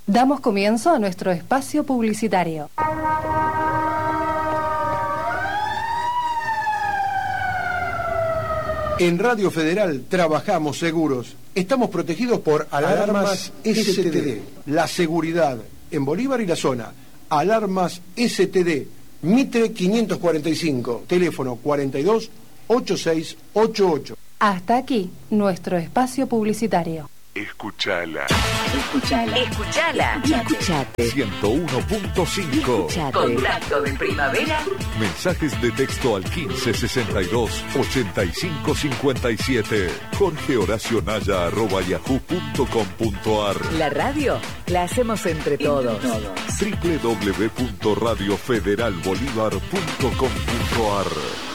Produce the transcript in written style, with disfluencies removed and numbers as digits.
Damos comienzo a nuestro espacio publicitario. En Radio Federal trabajamos seguros. Estamos protegidos por Alarmas STD. La seguridad en Bolívar y la zona. Alarmas STD. Mitre 545. Teléfono 42 8688. Hasta aquí nuestro espacio publicitario. Escuchala. Escuchala. Escuchala. Escuchate. 101.5. Contacto de primavera. Mensajes de texto al 1562-8557. jorgehoracionaya@yahoo.com.ar. La radio la hacemos entre todos. www.radiofederalbolivar.com.ar.